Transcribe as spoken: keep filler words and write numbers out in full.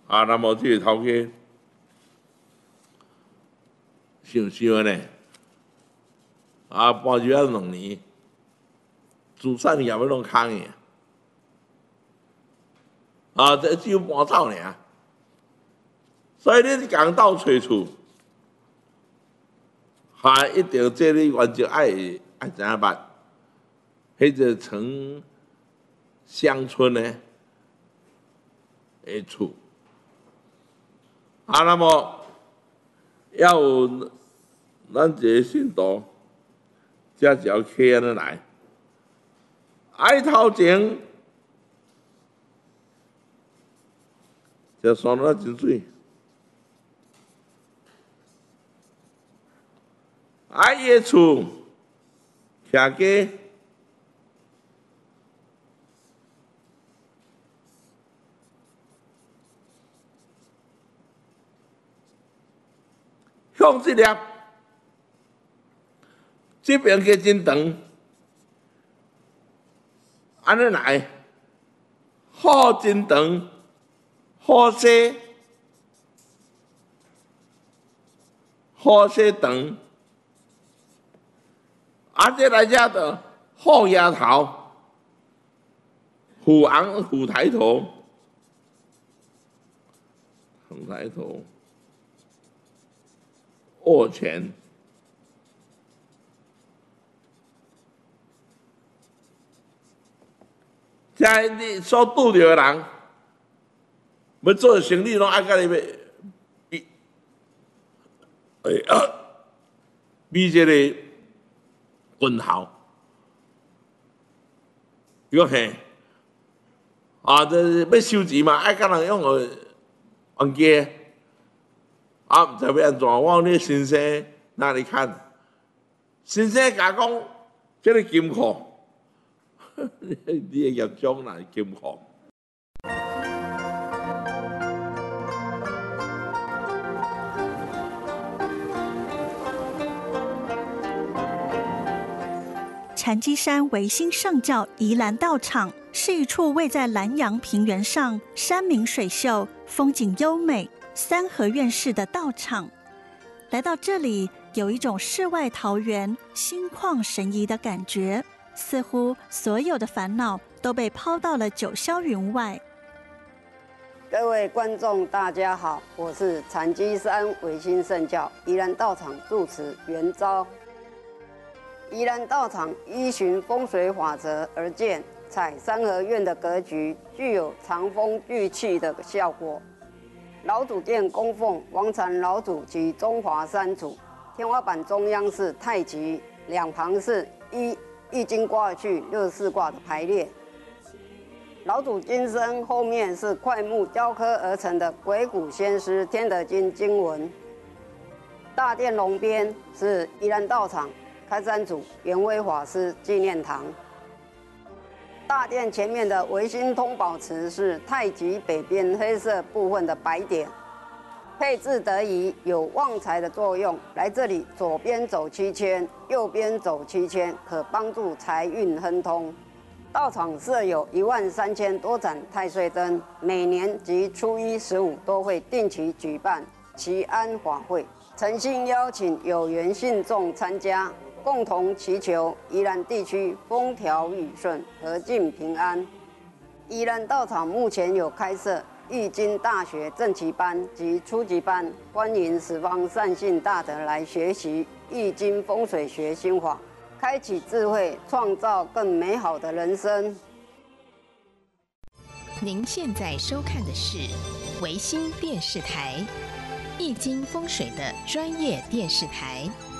啊，那么这个头家想想呢，啊，搬入遐两年，资产业要拢空去，啊，这只有搬走尔。所以你共斗找厝，还一定这你原则爱爱怎样办？迄个成乡村呢的厝，啊，那么要有咱这个信徒，才一条溪安尼来。啊，头前这山路真水。啊，伊个厝徛家向这粒，这边个真长，安尼来，好真长，好细，好细长。啊，这来遮的虎丫头，虎昂虎抬头，虎抬头，握拳，在你所拄着的人，要做生意拢爱甲你要比，诶啊，比这个。分毫，如果嘿，啊，这要收钱嘛，爱甲人用个冤家，啊，唔知要安怎？我你先生哪里看？先生甲讲，这个金库，你的业障哪是金库？ 禅机山维新圣教宜兰道场是一处位在兰阳平原上，山明水秀，风景优美，三合院式的道场。来到这里，有一种世外桃源、心旷神怡的感觉，似乎所有的烦恼都被抛到了九霄云外。 各位观众，大家好，我是禅机山维新圣教宜兰道场住持袁昭。宜兰道场依循风水法则而建，采三合院的格局，具有藏风聚气的效果。老主殿供奉王禅老祖及中华三祖，天花板中央是太极，两旁是依易经卦序六十四卦的排列。老祖金身后面是块木雕刻而成的鬼谷先师天德经经文。大殿龙边是宜兰道场开山祖圆威法师纪念堂。大殿前面的维新通宝池是太极北边黑色部分的白点，配置得宜，有旺财的作用。来这里，左边走七圈，右边走七圈，可帮助财运亨通。道场设有一万三千多盏太岁灯，每年及初一、十五都会定期举办祈安法会，诚心邀请有缘信众参加。共同祈求宜兰地区风调雨顺、和敬平安。宜兰道场目前有开设易经大学正期班及初级班，欢迎十方善信大德来学习易经风水学心法，开启智慧，创造更美好的人生。 您现在收看的是维新电视台易经风水的专业电视台。